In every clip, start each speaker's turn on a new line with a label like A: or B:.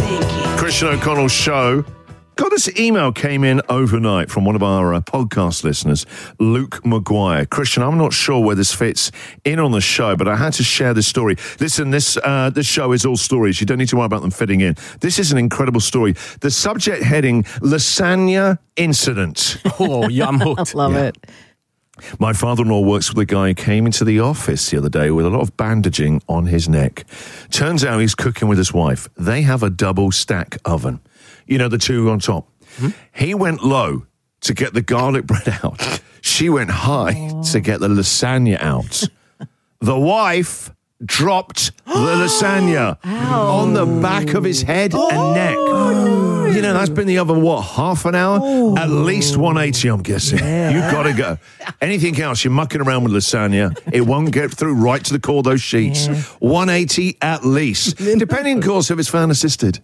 A: Christian O'Connell Show. Got this email came in overnight from one of our podcast listeners, Luke Maguire. Christian, I'm not sure where this fits in on the show, but I had to share this story. Listen, this show is all stories. You don't need to worry about them fitting in. This is an incredible story. The subject heading, Lasagna Incident.
B: Oh, yeah, I'm hooked.
C: Love it.
A: My father-in-law works with a guy who came into the office the other day with a lot of bandaging on his neck. Turns out he's cooking with his wife. They have a double stack oven. You know, the two on top. Mm-hmm. He went low to get the garlic bread out. She went high to get the lasagna out. The wife dropped the lasagna on the back of his head and neck. No. You know, that's been the oven, half an hour? At least 180, I'm guessing. Yeah. You've got to go. Anything else, you're mucking around with lasagna, it won't get through right to the core of those sheets. Yeah. 180 at least. Depending, of course, if it's fan assisted.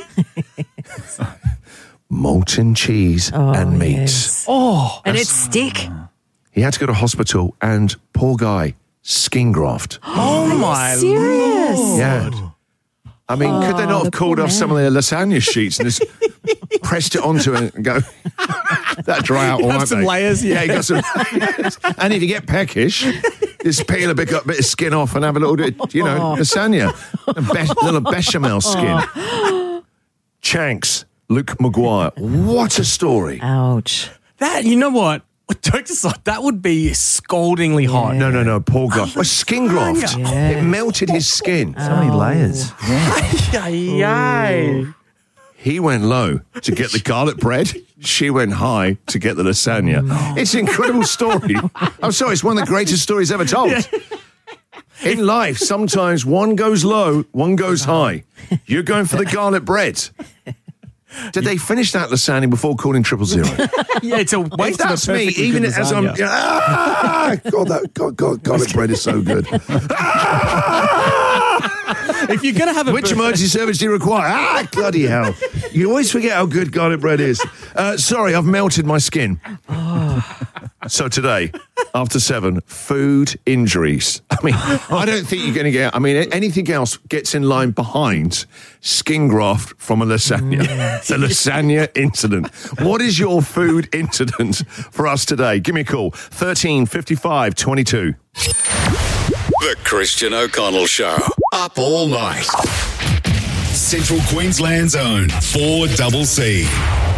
A: Molten cheese and meat.
C: Yes. And it's stick.
A: He had to go to hospital and, poor guy, skin graft.
B: Oh, my
C: serious?
B: Lord.
A: Yeah. I mean, could they not have called off some of their lasagna sheets and just pressed it onto it and go, that dry out all right,
B: some
A: mate.
B: Layers.
A: Yeah, you got some layers. And if you get peckish, just peel a bit of skin off and have a little bit, lasagna. A little bechamel skin. Chanks, Luke Maguire. What a story.
C: Ouch.
B: That, you know what? Jokes aside, that would be scaldingly hot.
A: No, poor guy. A skin graft. Yeah. It melted his skin.
D: So many layers.
B: Yay.
A: He went low to get the garlic bread. She went high to get the lasagna. It's an incredible story. I'm sorry, it's one of the greatest stories ever told. In life, sometimes one goes low, one goes high. You're going for the garlic bread. Did they finish that lasagna before calling 000?
B: Yeah, it's a waste.
A: If that's me, even as I'm... God, garlic bread is so good.
B: If you're going to have a...
A: Which emergency service do you require? Bloody hell. You always forget how good garlic bread is. Sorry, I've melted my skin. So today, after 7, food injuries. I mean, I don't think you're going to get... I mean, anything else gets in line behind skin graft from a lasagna. The lasagna incident. What is your food incident for us today? Give me a call. 13 55 22.
E: The Christian O'Connell Show. Up all night. Central Queensland's own 4CC.